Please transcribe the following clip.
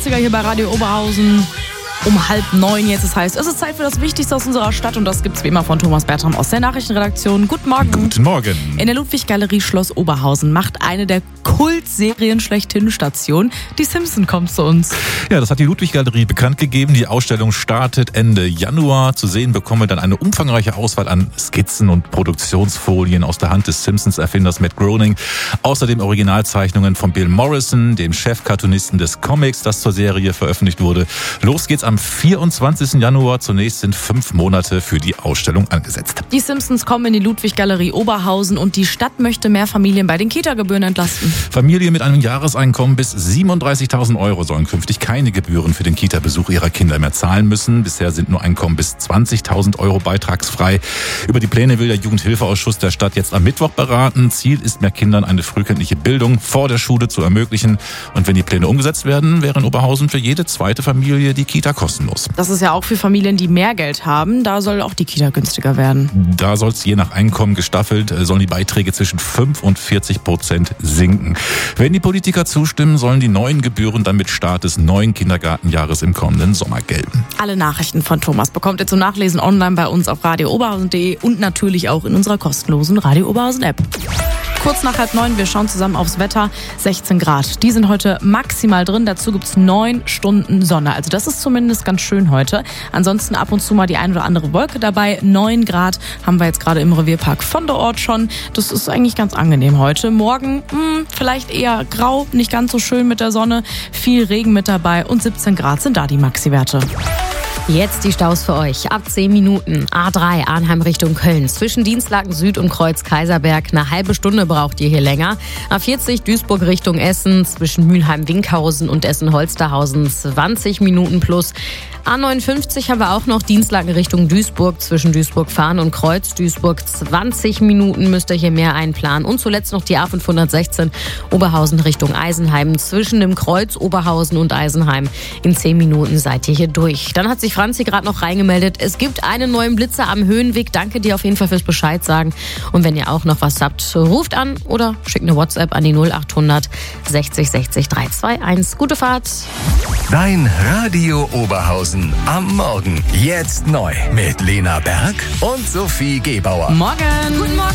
Hier bei Radio Oberhausen um 8:30 jetzt. Das heißt, es ist Zeit für das Wichtigste aus unserer Stadt und das gibt's wie immer von Thomas Bertram aus der Nachrichtenredaktion. Guten Morgen. Guten Morgen. In der Ludwig-Galerie Schloss Oberhausen macht eine der Kultserien schlechthin Station. Die Simpsons kommt zu uns. Ja, das hat die Ludwig-Galerie bekannt gegeben. Die Ausstellung startet Ende Januar. Zu sehen bekommen wir dann eine umfangreiche Auswahl an Skizzen und Produktionsfolien aus der Hand des Simpsons-Erfinders Matt Groening. Außerdem Originalzeichnungen von Bill Morrison, dem Chefcartoonisten des Comics, das zur Serie veröffentlicht wurde. Los geht's am 24. Januar. Zunächst sind 5 Monate für die Ausstellung angesetzt. Die Simpsons kommen in die Ludwig-Galerie Oberhausen und die Stadt möchte mehr Familien bei den Kita-Gebühren entlasten. Familien mit einem Jahreseinkommen bis 37.000 € sollen künftig keine Gebühren für den Kita-Besuch ihrer Kinder mehr zahlen müssen. Bisher sind nur Einkommen bis 20.000 € beitragsfrei. Über die Pläne will der Jugendhilfeausschuss der Stadt jetzt am Mittwoch beraten. Ziel ist, mehr Kindern eine frühkindliche Bildung vor der Schule zu ermöglichen. Und wenn die Pläne umgesetzt werden, wäre in Oberhausen für jede zweite Familie die Kita kostenlos. Das ist ja auch für Familien, die mehr Geld haben. Da soll auch die Kita günstiger werden. Da soll es je nach Einkommen gestaffelt, sollen die Beiträge zwischen 5% und 40% sinken. Wenn die Politiker zustimmen, sollen die neuen Gebühren dann mit Start des neuen Kindergartenjahres im kommenden Sommer gelten. Alle Nachrichten von Thomas bekommt ihr zum Nachlesen online bei uns auf radiooberhausen.de und natürlich auch in unserer kostenlosen Radio Oberhausen App. Kurz nach 8:30, wir schauen zusammen aufs Wetter. 16 Grad. Die sind heute maximal drin. Dazu gibt's 9 Stunden Sonne. Also das ist zumindest ganz schön heute. Ansonsten ab und zu mal die ein oder andere Wolke dabei. 9 Grad haben wir jetzt gerade im Revierpark von der Ort schon. Das ist eigentlich ganz angenehm heute. Morgen vielleicht eher grau, nicht ganz so schön mit der Sonne. Viel Regen mit dabei und 17 Grad sind da die Maxi-Werte. Jetzt die Staus für euch. Ab 10 Minuten. A3 Arnheim Richtung Köln. Zwischen Dienstlaken Süd und Kreuz Kaiserberg. Eine halbe Stunde braucht ihr hier länger. A40 Duisburg Richtung Essen. Zwischen Mülheim-Winkhausen und Essen-Holsterhausen 20 Minuten plus. A59 haben wir auch noch Dienstlaken Richtung Duisburg. Zwischen Duisburg-Fahren und Kreuz Duisburg 20 Minuten müsst ihr hier mehr einplanen. Und zuletzt noch die A516 Oberhausen Richtung Eisenheim. Zwischen dem Kreuz Oberhausen und Eisenheim. In 10 Minuten seid ihr hier durch. Dann hat sich Franzi gerade noch reingemeldet. Es gibt einen neuen Blitzer am Höhenweg. Danke dir auf jeden Fall fürs Bescheid sagen. Und wenn ihr auch noch was habt, ruft an oder schickt eine WhatsApp an die 0800 60 60 321. Gute Fahrt. Dein Radio Oberhausen am Morgen. Jetzt neu mit Lena Berg und Sophie Gebauer. Morgen. Guten Morgen.